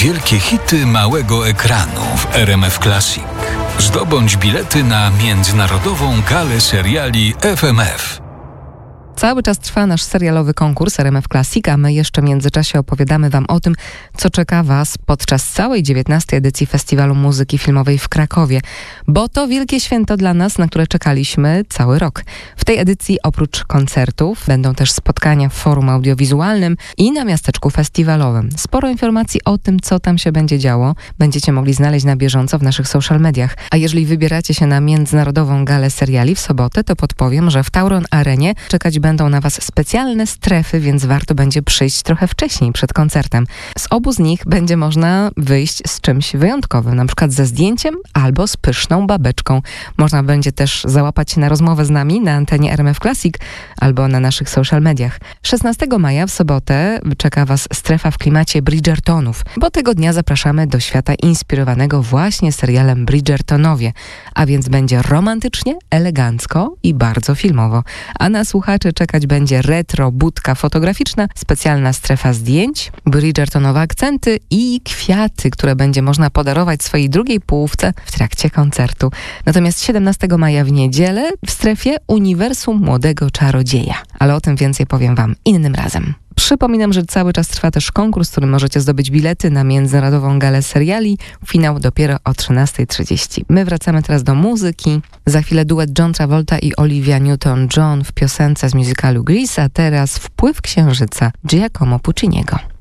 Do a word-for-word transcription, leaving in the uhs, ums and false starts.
Wielkie hity małego ekranu w R M F Classic. Zdobądź bilety na międzynarodową galę seriali F M F. Cały czas trwa nasz serialowy konkurs R M F Classic, a my jeszcze w międzyczasie opowiadamy Wam o tym, co czeka Was podczas całej dziewiętnastej edycji Festiwalu Muzyki Filmowej w Krakowie. Bo to wielkie święto dla nas, na które czekaliśmy cały rok. W tej edycji oprócz koncertów będą też spotkania w forum audiowizualnym i na miasteczku festiwalowym. Sporo informacji o tym, co tam się będzie działo, będziecie mogli znaleźć na bieżąco w naszych social mediach. A jeżeli wybieracie się na Międzynarodową Galę Seriali w sobotę, to podpowiem, że w Tauron Arenie czekać będą na Was specjalne strefy, więc warto będzie przyjść trochę wcześniej, przed koncertem. Z obu z nich będzie można wyjść z czymś wyjątkowym, na przykład ze zdjęciem albo z pyszną babeczką. Można będzie też załapać się na rozmowę z nami na antenie R M F Classic albo na naszych social mediach. szesnastego maja w sobotę czeka Was strefa w klimacie Bridgertonów, bo tego dnia zapraszamy do świata inspirowanego właśnie serialem Bridgertonowie, a więc będzie romantycznie, elegancko i bardzo filmowo. A na słuchaczy czekać będzie retro budka fotograficzna, specjalna strefa zdjęć, Bridgertonowe akcenty i kwiaty, które będzie można podarować swojej drugiej połówce w trakcie koncertu. Natomiast siedemnastego maja w niedzielę w strefie Uniwersum Młodego Czarodzieja. Ale o tym więcej powiem Wam innym razem. Przypominam, że cały czas trwa też konkurs, w którym możecie zdobyć bilety na Międzynarodową Galę Seriali. Finał dopiero o trzynasta trzydzieści. My wracamy teraz do muzyki. Za chwilę duet John Travolta i Olivia Newton-John w piosence z musicalu Grease, a teraz Wpływ Księżyca Giacomo Pucciniego.